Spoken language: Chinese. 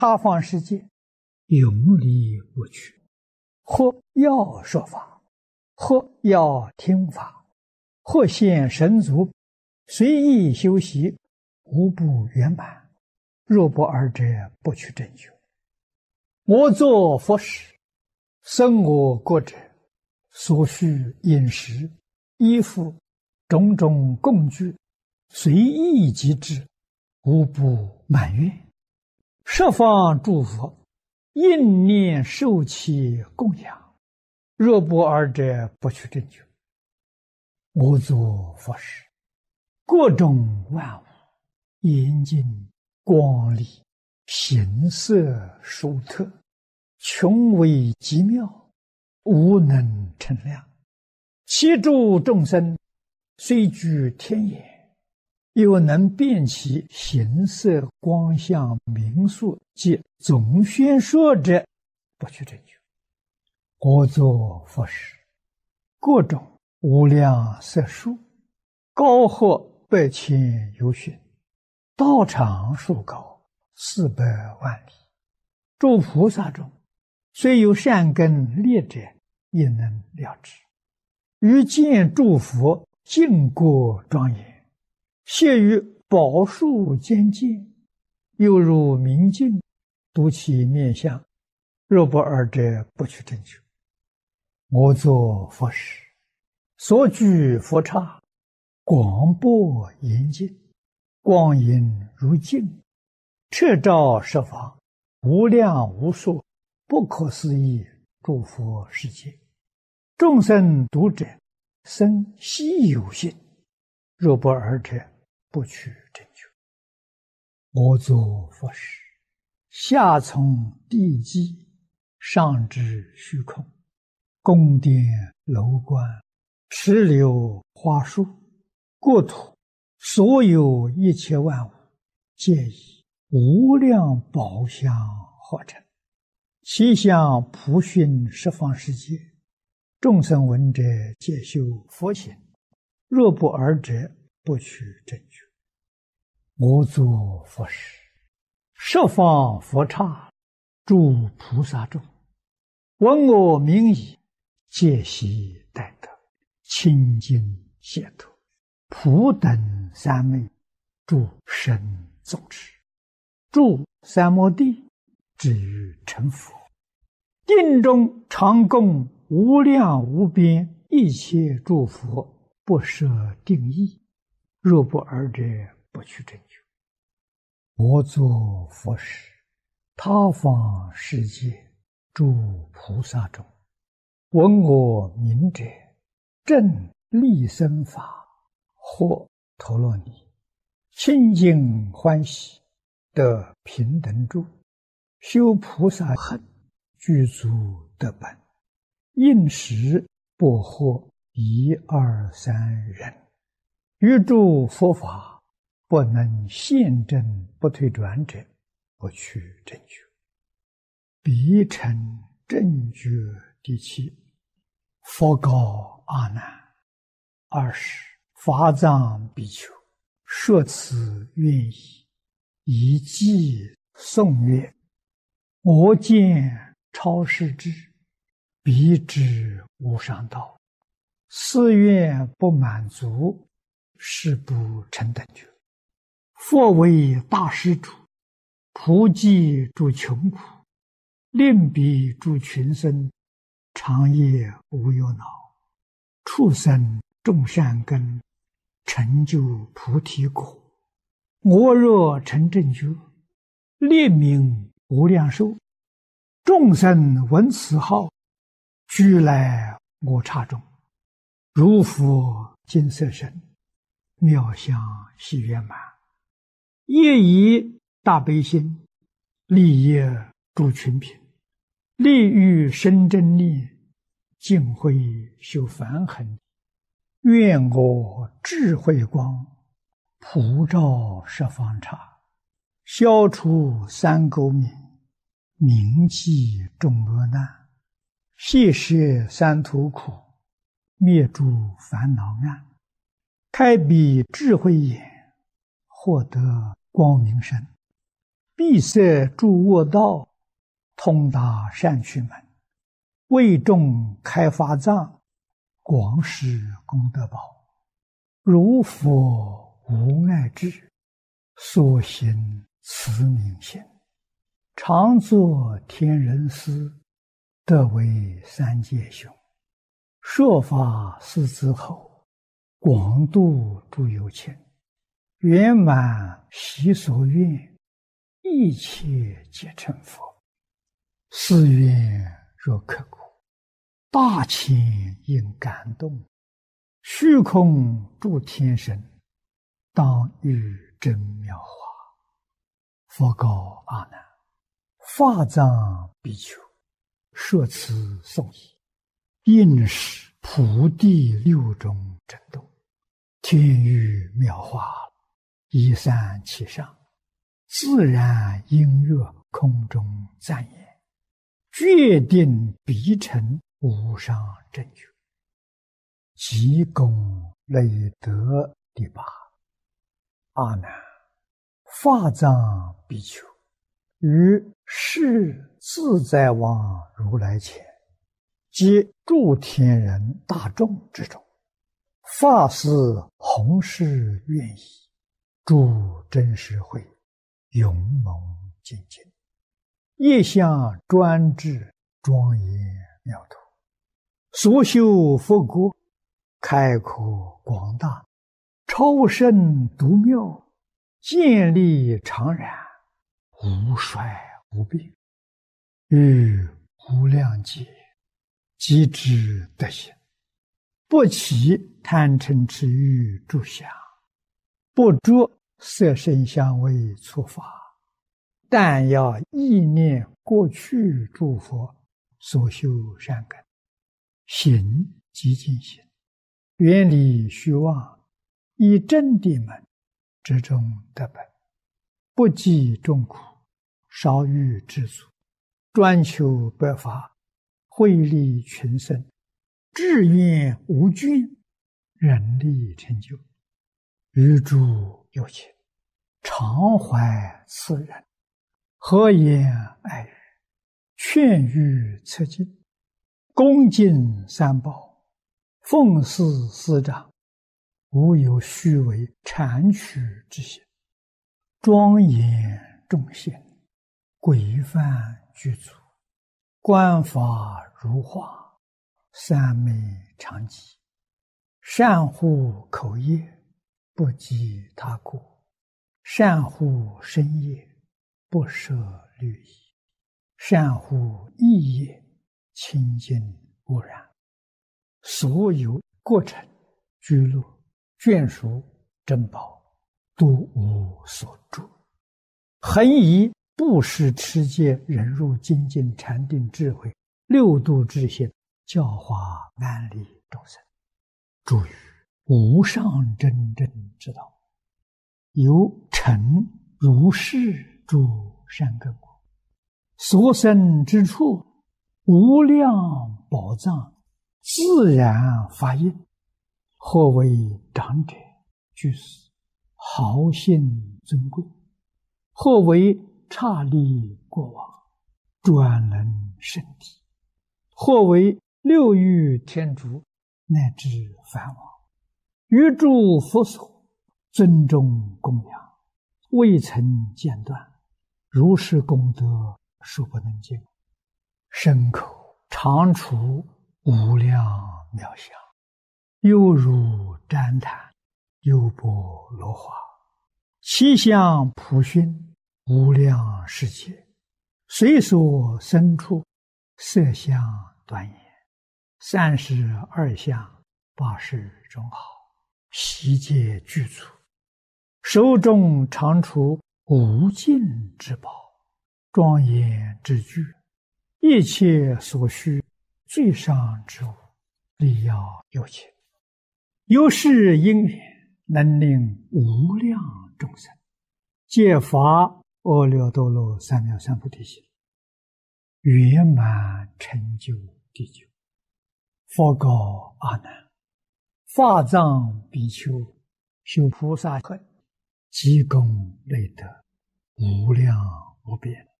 他方世界永离不去，或要说法，或要听法，或现神足，随意修习，无不圆满。若不二者，不取正觉。我作佛时，生我国者，所需饮食、衣服、种种供具，随意即至，无不满愿。十方诸佛应念受其供养，若不二者，不取正觉。我作佛时，各种万物严净光丽，形色殊特，穷微极妙，无能称量。其诸众生虽居天眼，又能辨其形色光相名数及总宣说者，不取正觉。我作佛时，各种无量色数，高或百千由旬，道场数高400万里。诸菩萨中，虽有善根劣者，也能了知。于见诸佛净国庄严，谢于宝树间见，又如明镜，睹其面相，若不二者，不取正觉。我作佛时，所居佛刹，广博严净，光影如镜，彻照十方，无量无数，不可思议诸佛世界。众生读者，生希有信，若不二者，不取正觉。我作佛时，下从地基，上至虚空，宫殿楼观，池流花树，国土所有一切万物，皆以无量宝相化成，其相普熏十方世界。众生闻者，皆修佛行，若不二者，不取正觉。我作佛时，十方佛刹，诸菩萨众，闻我名已，皆悉待得，清净解脱，普等三昧，诸神众持，住三摩地，至于成佛。定中常供无量无边一切诸佛，不设定义，若不二者，不取正觉。我作佛时，他方世界诸菩萨中，闻我名者，正利生法，或陀罗尼，清净欢喜，得平等住，修菩萨行，具足得本，应时不惑1、2、3人，于诸佛法不能现证不退转者，不取正觉。彼成正觉第7。佛告阿难：20法藏比丘，说此愿意，以偈颂曰：我见超世智，彼知无上道，誓愿不满足，是不成等觉。佛为大施主，普济诸穷苦，令彼诸群生，长夜无忧恼，畜生种善根，成就菩提果。我若成正觉，列名无量寿，众生闻此号，俱来我刹中，如佛金色身，妙相喜圆满，业以大悲心，利益诸群品，利欲生真念，净慧修梵行。愿我智慧光，普照十方刹，消除三垢冥，铭记众恶难，悉摄三途苦，灭诸烦恼暗，开彼智慧眼，获得光明身， 闭塞诸恶道，通达善趣门，为众开法藏，广施功德宝。如佛无碍智，所行慈悯心，常作天人师，得为三界雄。说法四之后，广度诸有情，圆满习所愿，一切皆成佛。是愿若刻骨，大千应感动。虚空诸天神，当遇真妙法。佛告阿难：法藏比丘，说此颂已，应是普地六种震动，天雨妙法，一散其上，自然音乐空中赞言，决定必成无上正觉。积功累德第八。阿难，法藏比丘于世自在王如来前，及诸天人大众之中，发誓弘誓愿意，诸真实会勇猛精进，业相专制庄严妙土，所修佛国开阔广大，超胜独妙，建立常然，无衰无病，于无量劫即知德行，不起贪嗔痴欲诸相，不着色声香味触法，但要意念过去诸佛所修善根，行即净行，远离虚妄，以真谛门之中得本，不计众苦，少欲知足，专求白法，惠利群生，志愿无倦，人力成就。于诸有情，常怀慈仁，和颜爱语，劝喻策进，恭敬三宝，奉事师长，无有虚伪谄曲之心，庄严众贤，规范具足，观法如画，三昧常寂，善护口业，不及他过，善护身业，不舍律仪，善护意业，清净无染。所有过程、居乐、眷属、珍宝，都无所住。恒以布施、持戒、忍辱、精进、禅定、智慧六度之心，教化万利众生，助于无上真正之道，有成如是诸善根果，所生之处，无量宝藏，自然发应，或为长者、居士、豪信尊贵，或为刹利国王、专能圣体，或为六欲天竺，乃至梵王，于诸佛所尊重供养，未曾间断，如是功德数不能尽，身口常处无量妙相，犹如旃檀，优波罗花，其相普熏，无量世界，随所生处，色相端严，32相80种好，悉皆具足，手中常处无尽之宝，庄严之具，一切所需最上之物，力要有情，有是因缘，能令无量众生皆发阿耨多罗三藐三菩提心，圆满成就地久。佛告阿难：法藏比丘修菩萨恨，积功累德，无量无边。